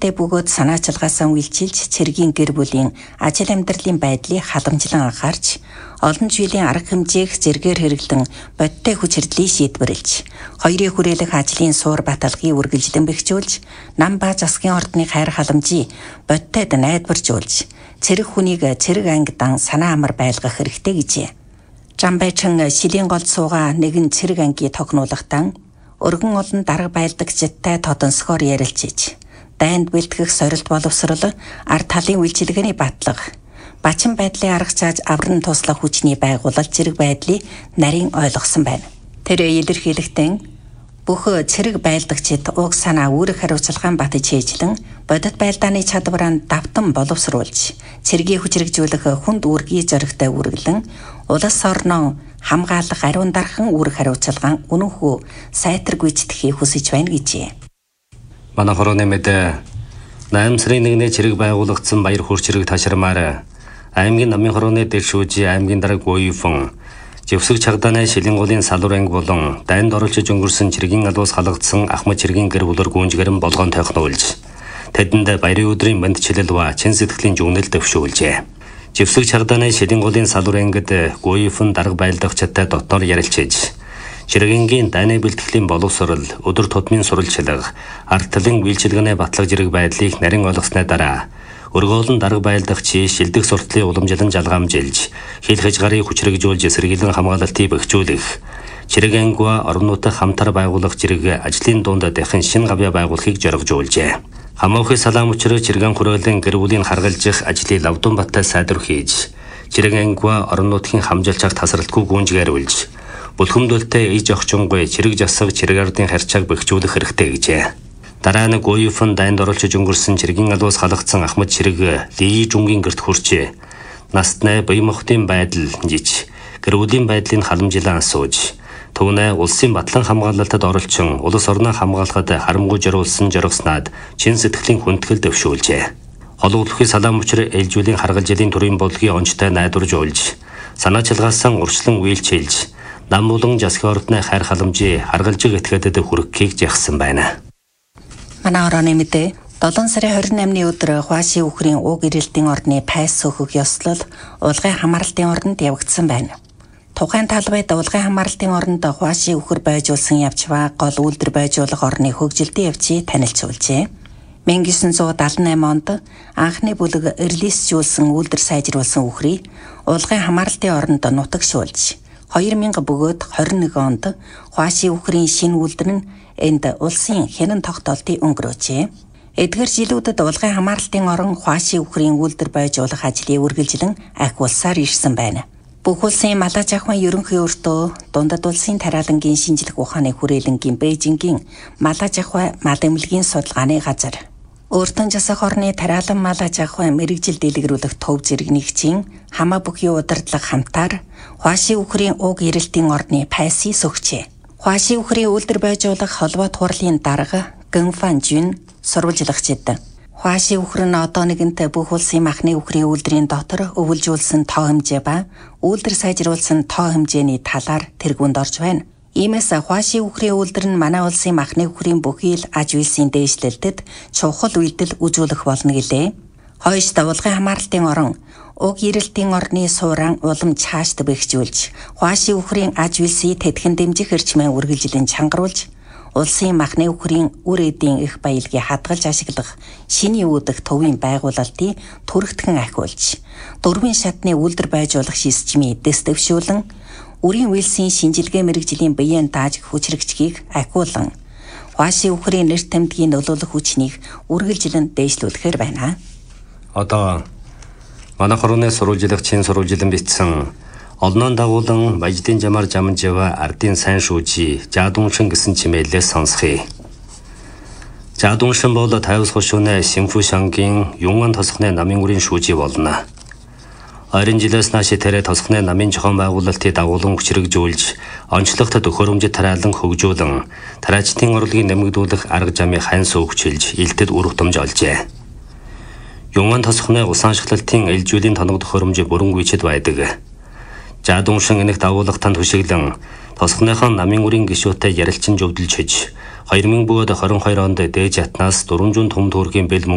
Хүүхдүүдтэй бөгөөд санаачилгаасаа үйлчилж цэргийн гэр бүлийн ажил амьдралын байдлыг халамжлан анхаарч, олон жилийн арга хэмжээг зэргээр хэрэглэн бодиттой хүч хэрдлийг шийдвэрлэж, хоёрын хүрээлэх ажлын суур баталгыг үргэлжлэн бэхжүүлж, нам ба засгийн ордны хайр халамжийг бодиттойд найдваржуулж, цэрэг хүнийг цэрэг ангидан санаа амар байлгах хэрэгтэй гэжээ. Жамбайчин шилийн голд суугаа нэгэн цэрэг ангийг тохнуулахдаа өргөн олон дарга байлдагчтай тодонсохоор ярилцж, дайнд бэлтгэх сорилт боловсрол, ард талын үйлчилгээний батлага, бачин байдлын арга зааж авран туслах хүчний байгуулалт зэрэг байдлыг нарийн ойлгосон байна. Тэр илэрхийлэхдээ бүх цэрэг байлдагчид уг санаа үүрэг хариуцлагаан батж хээжлэн бодит байлдааны чадвараа давтан боловсруулж, цэргийг хүчрэгжүүлэх хүнд үүргийн зоригтой үргэлэн улс орноо хамгаалах ариун дархан үүрэг хариуцлагаан үнэнхүү сайтар гүйцэтгэхийг хүсэж байна гэжээ. Манай хорооны мэдээ 8 сарын 1-ний цэрэг байгуулагдсан баяр хурц цэрэг ташрамаар аймгийн намын хорооны дэвшүүжи аймгийн дарга Гуйфон Живсэг чагдааны шилэнгуулын салуур анги болон дайнд оролцож өнгөрсөн цэргийн алуус халагдсан Ахмад цэргийн гэр бүлэр гүнжгэрэн болгоон тойхнуулж, тэдэнд баярын өдрийн бандчлал ба чин сэтгэлийн жүгнэл дэвшүүлжээ. Живсэг чагдааны шилэнгуулын салуур ангид Гуйфон дарга байлдагчтай дотноор ярилцж, цэргийн дайны бэлтгэлийн боловсрол, өдөр тутмын сурвалжлага, ард талын үйлчилгээний батлага зэрэг байдлыг нарийн ойлгосны дараа өргөөлн дарга байлдагчи шилдэг суртлын уламжлан жалгаамжилж, хил хязгаарыг хүчрэгжүүлж эсэргийлэн хамгаалалтыг бэхжүүлэх, цэрэг ангиа орнуудад хамтар байгуулах зэрэг ажлын дунд дахин шинэ гавья байгуулахыг зоригжуулжээ. Хамаахын салаам учраа цэргэн хүрээлэн гэр бүлийн харгалзах ажлыг лавдун баттай сайдвар хийж, цэрэг ангиа орнуудын хамжилчаар тасралтгүй гүнжгээрүүлж, бүлхэмдүүлэлтэй иж охчонгой цэрэг жасаг цэрэг ардын харьцааг бэхжүүлэх хэрэгтэй гэжээ. Дараа нь Гуйфон дайнд оролцож өнгөрсөн цэргийн алуус халагдсан Ахмад цэрэг Ли Жунгийн гэрт хүрчээ. Настнай Баямохтын байдал жиж, гэр бүлийн байдлыг халамжлан асууж, түүнээ улсын батлан хамгаалалтад оролцсон улс орноо хамгаалахад харамгүй зориулсан зоригснаад чин сэтгэлийн хүндэтгэл дэвшүүлжээ. Хологдлохын салаам учраа ээлжүүлийн харгалзлын төрийн бодлогын онцтой найдваржуулж, санаачилгаасаа урьдчилан үйлчилж, нам болон засгийн ордны хайр халамжийг харгалзах этгээдэд хүргэхийг жагсан байна. Манай орооны мэдээ 7 сарын 28-ны өдөр Хуаши үхрийн уг ирэлтийн ордны пайс сөхөг ёслол улгын хамаарлтын ордонд явагдсан байна. Тухайн талбайд улгын хамаарлтын ордонд Хуаши үхэр байжуулсан явж ба гол үйлдвэр байжуулах орны хөгжилтийн явцыг танилцуулжээ. 1978 онд анхны бүлэг релизжүүлсэн үйлдвэр сайжруулсан үхрийг улгын хамаарлтын ордонд нутагшуулж, 2000 бөгөөд 21 онд Хуаши үхрийн шинэ үйлдвэр нь энд улсын хянан тогтоолтыг өнгөрөөжээ. Эдгээр жилүүдэд улгын хамаарлтын орон Хуаши үхрийн үйлдвэр байжуулах ажлыг үргэлжлэн ахиулсаар ирсэн байна. Бүх улсын Малаж ахуйн ерөнхий өртөө дундад улсын тариалангийн шинжлэх ухааны хүрээлэнгийн Бээжингийн Малаж ахуй мал эмнэлгийн судалгааны газар, Өөртөн засах орны тариалан Малаж ахуй мэрэгжил дэлгэрүүлэх төв зэрэг нэгжийн хамаа бүхий удирдлага хамтаар Хуаши үхрийн уг ирэлтийн орны пайсыг сөхжээ. Хуаши үхрийн үйлдвэр байжуулах холбоо турлын дарга Гэнфан Жун сурвалжлагчид Хуаши үхэр нь одоо нэгэнтээ бүх улсын махны үхрийн үйлдвэрийн дотор өвлжүүлсэн тоо хэмжээ ба үйлдвэр сайжруулсан тоо хэмжээний талаар тэргуунд орж байна. Иймээс Хуаши үхрийн үйлдвэр нь манай улсын махны үхрийн бүхий л аж үйлсийн дээшлэлтэд чухал үйлдэл үзүүлэх болно гэлээ. Хойш улгын хамаарлтын орон уг ирэлтийн орны сууран улам цаашд бэхжүүлж, Хуаши үхрийн аж үйлсийг тэтгэн дэмжих эрчмээ үргэлжлэн чангаруулж, улсын махны үхрийн үр эдийн их баялагийг хадгалж ашиглах шиний үүдэх төвийн байгуулалтыг түрэгтгэн ахиулж, дөрвөн шатны үйлдвэр байжуулах системийг дэвшүүлэн, үрийн үйлсийн шинжилгээ мэрэгжлийн биеийн дааж хүчрэгчгийг ахиулан, Хуаши үхрийн нэр томьдгийн нөлөөлөх хүчнийг үргэлжлэн дээшлүүлэхээр байна. Одоо манай хорооны сурвалжлах чин сурвалжлан бичсэн олноон дагуулан Баяждын жамаар жамжава ардын сайн шүүжи Жаадуншин гэсэн чимээлээ сонсхий. Жаадуншин бол тайвс хошууны Симфушангийн Юнган тосхны намын үрийн шүүжи болно. Ойрын жилээс нааш тэрэ тосхны намын зохион байгуулалтыг дагуулan хүчрэгжүүлж, онцлогт төхөөрөмжөд тариалан хөгжүүлэн, тариачдын орлогыг нэмэгдүүлэх арга замыг хайн суугчилж, илтэд үр хутамж олжээ. Юнган тосхны усан ашиглалтын ээлжүүлийн тоног төхөөрөмжийг бүрэн гүйцэд байдаг. Жаадуншин энэх дагуулгатан түшиглэн тосхныхон намын үрийн гишүүтэй ярилцсан зөвдөлж хэж 2022 онд дээж атнаас 400 том төгрөгийн бэл